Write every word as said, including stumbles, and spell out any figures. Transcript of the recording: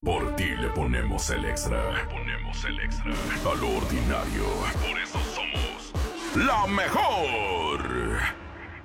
Por ti le ponemos el extra. Le ponemos el extra. A lo ordinario. Por eso somos la mejor.